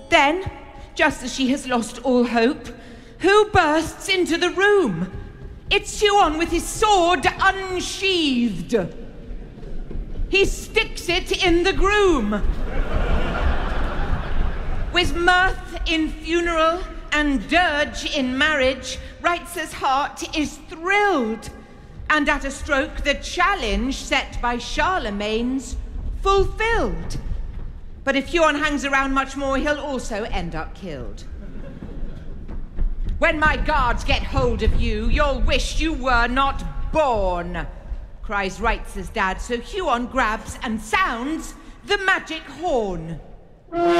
Then, just as she has lost all hope, who bursts into the room? It's Huon with his sword unsheathed. He sticks it in the groom. With mirth in funeral and dirge in marriage, Reitz's heart is thrilled, and at a stroke the challenge set by Charlemagne's fulfilled. But if Huon hangs around much more, he'll also end up killed. When my guards get hold of you, you'll wish you were not born, cries Reitz's dad, so Huon grabs and sounds the magic horn.